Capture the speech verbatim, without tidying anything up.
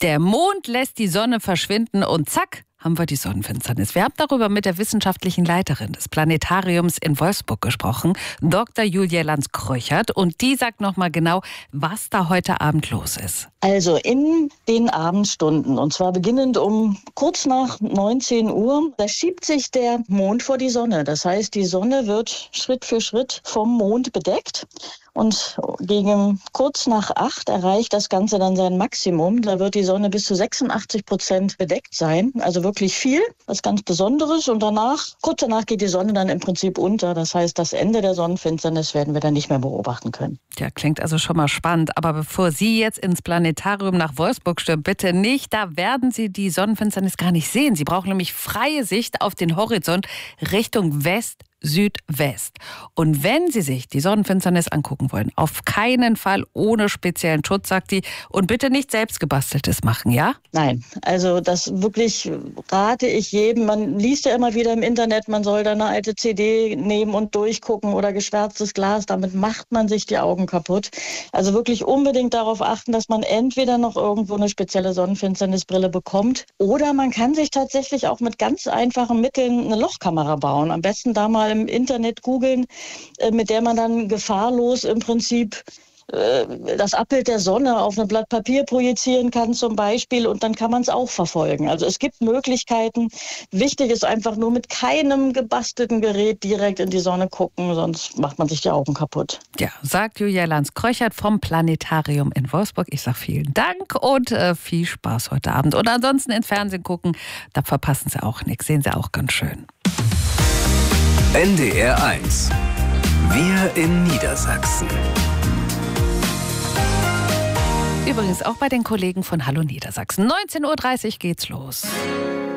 Der Mond lässt die Sonne verschwinden und zack, haben wir die Sonnenfinsternis. Wir haben darüber mit der wissenschaftlichen Leiterin des Planetariums in Wolfsburg gesprochen, Doktor Julia Lanz-Kröchert. Und die sagt nochmal genau, was da heute Abend los ist. Also in den Abendstunden, und zwar beginnend um kurz nach neunzehn Uhr, da schiebt sich der Mond vor die Sonne. Das heißt, die Sonne wird Schritt für Schritt vom Mond bedeckt. Und gegen kurz nach acht erreicht das Ganze dann sein Maximum. Da wird die Sonne bis zu sechsundachtzig Prozent bedeckt sein. Also wirklich viel, was ganz Besonderes. Und danach, kurz danach geht die Sonne dann im Prinzip unter. Das heißt, das Ende der Sonnenfinsternis werden wir dann nicht mehr beobachten können. Ja, klingt also schon mal spannend. Aber bevor Sie jetzt ins Planetarium nach Wolfsburg stürmen, bitte nicht. Da werden Sie die Sonnenfinsternis gar nicht sehen. Sie brauchen nämlich freie Sicht auf den Horizont Richtung West, Südwest. Und wenn Sie sich die Sonnenfinsternis angucken wollen, auf keinen Fall ohne speziellen Schutz, sagt die, und bitte nicht selbstgebasteltes machen, ja? Nein, also das wirklich rate ich jedem. Man liest ja immer wieder im Internet, man soll da eine alte C D nehmen und durchgucken oder geschwärztes Glas. Damit macht man sich die Augen kaputt. Also wirklich unbedingt darauf achten, dass man entweder noch irgendwo eine spezielle Sonnenfinsternisbrille bekommt oder man kann sich tatsächlich auch mit ganz einfachen Mitteln eine Lochkamera bauen. Am besten da mal im Internet googeln, mit der man dann gefahrlos im Prinzip das Abbild der Sonne auf ein Blatt Papier projizieren kann zum Beispiel, und dann kann man es auch verfolgen. Also es gibt Möglichkeiten. Wichtig ist einfach nur mit keinem gebastelten Gerät direkt in die Sonne gucken, sonst macht man sich die Augen kaputt. Ja, sagt Julia Lanz-Kröchert vom Planetarium in Wolfsburg. Ich sage vielen Dank und äh, viel Spaß heute Abend. Und ansonsten ins Fernsehen gucken, da verpassen Sie auch nichts. Sehen Sie auch ganz schön. N D R eins. Wir in Niedersachsen. Übrigens auch bei den Kollegen von Hallo Niedersachsen. neunzehn Uhr dreißig geht's los.